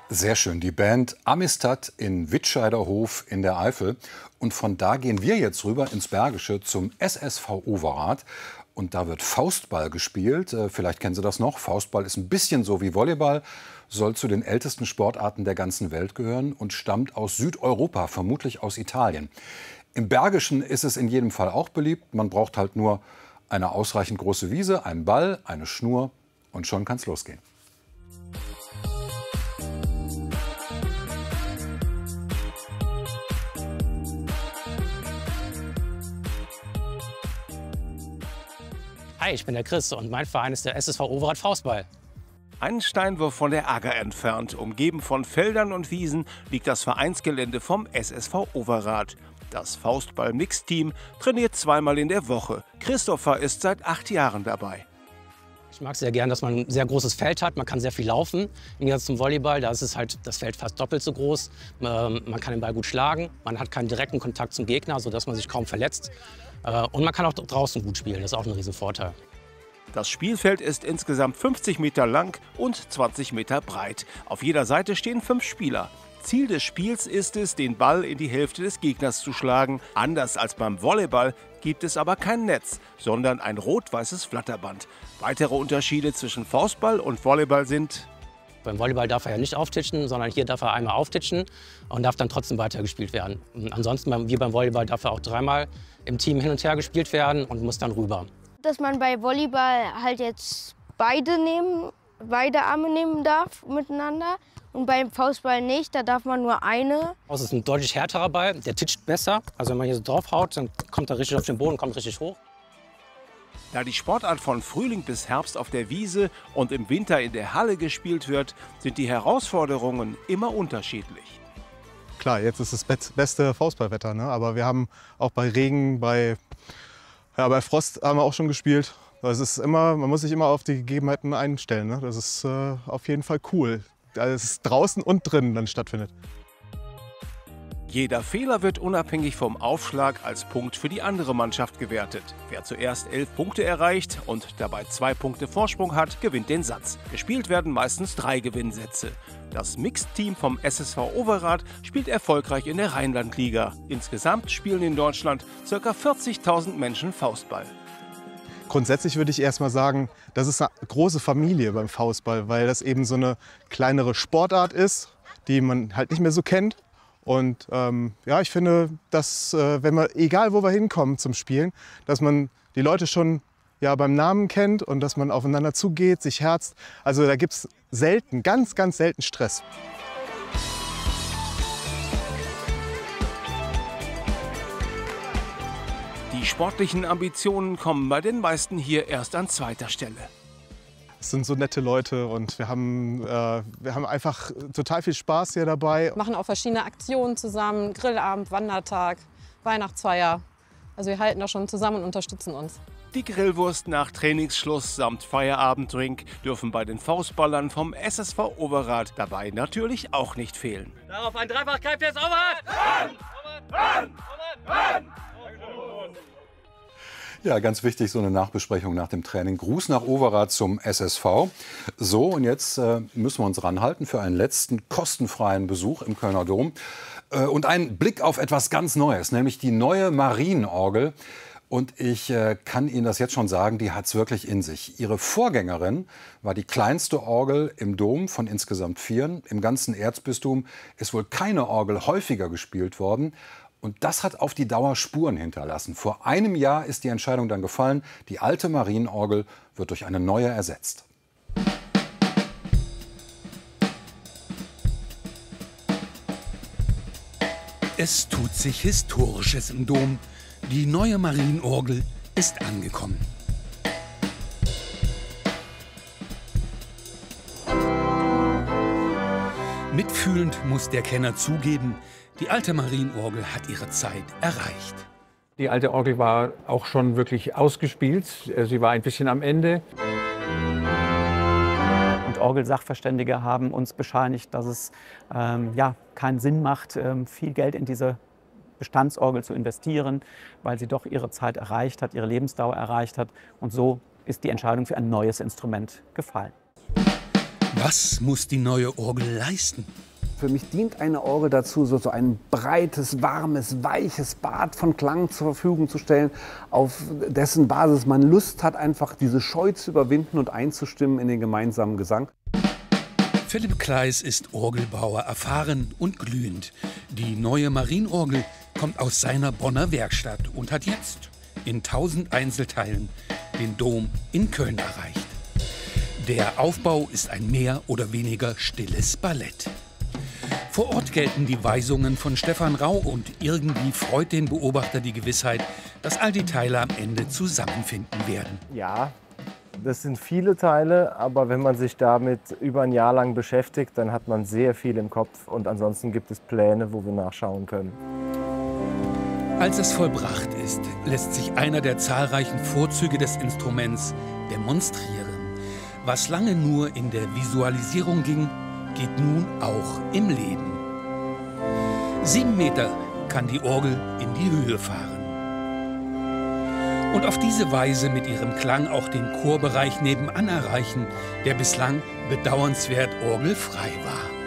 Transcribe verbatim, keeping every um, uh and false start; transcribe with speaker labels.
Speaker 1: Sehr schön, die Band Amistad in Wittscheiderhof in der Eifel. Und von da gehen wir jetzt rüber ins Bergische zum S S V Overath. Und da wird Faustball gespielt. Vielleicht kennen Sie das noch. Faustball ist ein bisschen so wie Volleyball, soll zu den ältesten Sportarten der ganzen Welt gehören und stammt aus Südeuropa, vermutlich aus Italien. Im Bergischen ist es in jedem Fall auch beliebt. Man braucht halt nur eine ausreichend große Wiese, einen Ball, eine Schnur und schon kann es losgehen.
Speaker 2: Hi, ich bin der Chris und mein Verein ist der S S V Overath Faustball.
Speaker 3: Einen Steinwurf von der Agger entfernt, umgeben von Feldern und Wiesen, liegt das Vereinsgelände vom S S V Overath. Das Faustball-Mix-Team trainiert zweimal in der Woche. Christopher ist seit acht Jahren dabei.
Speaker 2: Ich mag sehr gern, dass man ein sehr großes Feld hat. Man kann sehr viel laufen. Im Gegensatz zum Volleyball, da ist es halt das Feld fast doppelt so groß. Man kann den Ball gut schlagen. Man hat keinen direkten Kontakt zum Gegner, sodass man sich kaum verletzt. Und man kann auch draußen gut spielen. Das ist auch ein Riesenvorteil.
Speaker 3: Das Spielfeld ist insgesamt fünfzig Meter lang und zwanzig Meter breit. Auf jeder Seite stehen fünf Spieler. Ziel des Spiels ist es, den Ball in die Hälfte des Gegners zu schlagen. Anders als beim Volleyball gibt es aber kein Netz, sondern ein rot-weißes Flatterband. Weitere Unterschiede zwischen Faustball und Volleyball sind:
Speaker 2: Beim Volleyball darf er ja nicht auftitschen, sondern hier darf er einmal auftitschen und darf dann trotzdem weitergespielt werden. Und ansonsten, wie beim Volleyball, darf er auch dreimal im Team hin und her gespielt werden und muss dann rüber.
Speaker 4: Dass man bei Volleyball halt jetzt beide nehmen, beide Arme nehmen darf miteinander. Und beim Faustball nicht, da darf man nur eine.
Speaker 2: Das ist ein deutlich härterer Ball, der titscht besser. Also wenn man hier so drauf haut, dann kommt er richtig auf den Boden, kommt richtig hoch.
Speaker 3: Da die Sportart von Frühling bis Herbst auf der Wiese und im Winter in der Halle gespielt wird, sind die Herausforderungen immer unterschiedlich.
Speaker 5: Klar, jetzt ist das beste Faustballwetter, ne? Aber wir haben auch bei Regen, bei, ja, bei Frost haben wir auch schon gespielt. Das ist immer, man muss sich immer auf die Gegebenheiten einstellen, ne? Das ist äh, auf jeden Fall cool, dass es draußen und drinnen dann stattfindet.
Speaker 3: Jeder Fehler wird unabhängig vom Aufschlag als Punkt für die andere Mannschaft gewertet. Wer zuerst elf Punkte erreicht und dabei zwei Punkte Vorsprung hat, gewinnt den Satz. Gespielt werden meistens drei Gewinnsätze. Das Mixed-Team vom S S V Overath spielt erfolgreich in der Rheinland-Liga. Insgesamt spielen in Deutschland ca. vierzigtausend Menschen Faustball.
Speaker 5: Grundsätzlich würde ich erst mal sagen, das ist eine große Familie beim Faustball, weil das eben so eine kleinere Sportart ist, die man halt nicht mehr so kennt. Und ähm, ja, ich finde, dass äh, wenn wir, egal wo wir hinkommen zum Spielen, dass man die Leute schon ja, beim Namen kennt und dass man aufeinander zugeht, sich herzt. Also da gibt es selten, ganz, ganz selten Stress.
Speaker 3: Die sportlichen Ambitionen kommen bei den meisten hier erst an zweiter Stelle.
Speaker 5: Es sind so nette Leute und wir haben, äh, wir haben einfach total viel Spaß hier dabei.
Speaker 6: Wir machen auch verschiedene Aktionen zusammen, Grillabend, Wandertag, Weihnachtsfeier. Also wir halten da schon zusammen und unterstützen uns.
Speaker 3: Die Grillwurst nach Trainingsschluss samt Feierabenddrink dürfen bei den Faustballern vom S S V Overath dabei natürlich auch nicht fehlen.
Speaker 2: Darauf ein Dreifach Keipers Overath!
Speaker 1: Run! Run! Run! Ja, ganz wichtig, so eine Nachbesprechung nach dem Training. Gruß nach Overath zum S S V. So, und jetzt äh, müssen wir uns ranhalten für einen letzten kostenfreien Besuch im Kölner Dom. Äh, und einen Blick auf etwas ganz Neues, nämlich die neue Marienorgel. Und ich äh, kann Ihnen das jetzt schon sagen, die hat es wirklich in sich. Ihre Vorgängerin war die kleinste Orgel im Dom von insgesamt vieren. Im ganzen Erzbistum ist wohl keine Orgel häufiger gespielt worden. Und das hat auf die Dauer Spuren hinterlassen. Vor einem Jahr ist die Entscheidung dann gefallen, die alte Marienorgel wird durch eine neue ersetzt.
Speaker 7: Es tut sich Historisches im Dom. Die neue Marienorgel ist angekommen. Mitfühlend muss der Kenner zugeben, die alte Marienorgel hat ihre Zeit erreicht.
Speaker 8: Die alte Orgel war auch schon wirklich ausgespielt. Sie war ein bisschen am Ende.
Speaker 9: Und Orgelsachverständige haben uns bescheinigt, dass es ähm, ja, keinen Sinn macht, ähm, viel Geld in diese Bestandsorgel zu investieren, weil sie doch ihre Zeit erreicht hat, ihre Lebensdauer erreicht hat. Und so ist die Entscheidung für ein neues Instrument gefallen.
Speaker 7: Was muss die neue Orgel leisten?
Speaker 10: Für mich dient eine Orgel dazu, so, so ein breites, warmes, weiches Bad von Klang zur Verfügung zu stellen, auf dessen Basis man Lust hat, einfach diese Scheu zu überwinden und einzustimmen in den gemeinsamen Gesang.
Speaker 7: Philipp Kleis ist Orgelbauer, erfahren und glühend. Die neue Marienorgel kommt aus seiner Bonner Werkstatt und hat jetzt in tausend Einzelteilen den Dom in Köln erreicht. Der Aufbau ist ein mehr oder weniger stilles Ballett. Vor Ort gelten die Weisungen von Stefan Rau und irgendwie freut den Beobachter die Gewissheit, dass all die Teile am Ende zusammenfinden werden.
Speaker 11: Ja, das sind viele Teile, aber wenn man sich damit über ein Jahr lang beschäftigt, dann hat man sehr viel im Kopf und ansonsten gibt es Pläne, wo wir nachschauen können.
Speaker 7: Als es vollbracht ist, lässt sich einer der zahlreichen Vorzüge des Instruments demonstrieren. Was lange nur in der Visualisierung ging, geht nun auch im Leben. Sieben Meter kann die Orgel in die Höhe fahren. Und auf diese Weise mit ihrem Klang auch den Chorbereich nebenan erreichen, der bislang bedauernswert orgelfrei war.